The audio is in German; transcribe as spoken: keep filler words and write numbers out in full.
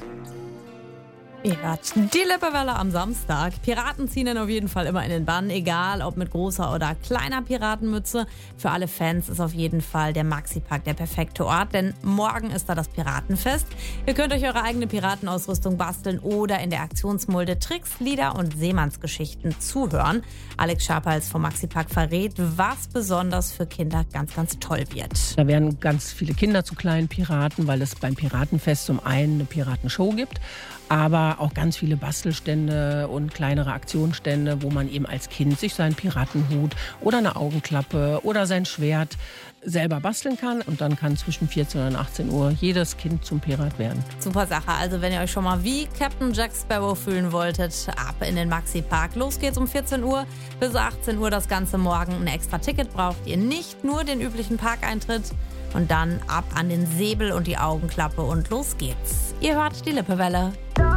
Ihr hört die Lippewelle am Samstag. Piraten ziehen dann auf jeden Fall immer in den Bann, egal ob mit großer oder kleiner Piratenmütze. Für alle Fans ist auf jeden Fall der Maxi-Park der perfekte Ort, denn morgen ist da das Piratenfest. Ihr könnt euch eure eigene Piratenausrüstung basteln oder in der Aktionsmulde Tricks, Lieder und Seemannsgeschichten zuhören. Alex Scharpals vom Maxi-Park verrät, was besonders für Kinder ganz, ganz toll wird. Da werden ganz viele Kinder zu kleinen Piraten, weil es beim Piratenfest zum einen eine Piratenshow gibt, aber auch ganz viele Bastelstände und kleinere Aktionsstände, wo man eben als Kind sich seinen Piratenhut oder eine Augenklappe oder sein Schwert selber basteln kann. Und dann kann zwischen vierzehn und achtzehn Uhr jedes Kind zum Pirat werden. Super Sache. Also wenn ihr euch schon mal wie Captain Jack Sparrow fühlen wolltet, ab in den Maxi-Park. Los geht's um vierzehn Uhr bis achtzehn Uhr das ganze morgen. Ein extra Ticket braucht ihr nicht, nur den üblichen Parkeintritt. Und dann ab an den Säbel und die Augenklappe und los geht's. Ihr hört die Lippewelle.